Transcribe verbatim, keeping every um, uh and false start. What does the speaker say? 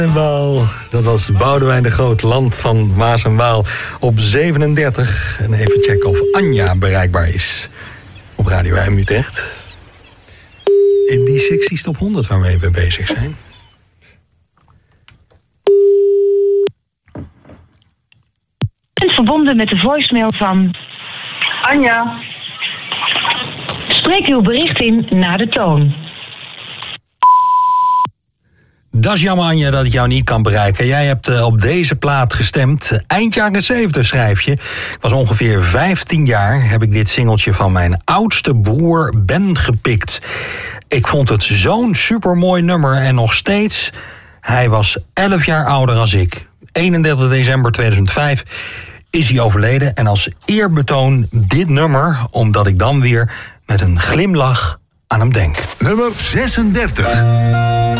En Waal, dat was Boudewijn de Groot, Land van Maas en Waal op zevenendertig. En even checken of Anja bereikbaar is op Radio M Utrecht. In die zestig top honderd waarmee we bezig zijn. bent verbonden met de voicemail van Anja. Spreek uw bericht in na de toon. Dat is jammer, Anja, dat ik jou niet kan bereiken. Jij hebt uh, op deze plaat gestemd. Eind jaren zeventig schrijf je. Ik was ongeveer vijftien jaar. Heb ik dit singeltje van mijn oudste broer Ben gepikt. Ik vond het zo'n supermooi nummer. En nog steeds, hij was elf jaar ouder dan ik. eenendertig december tweeduizend vijf is hij overleden. En als eerbetoon dit nummer, omdat ik dan weer met een glimlach aan hem denk. Nummer zesendertig.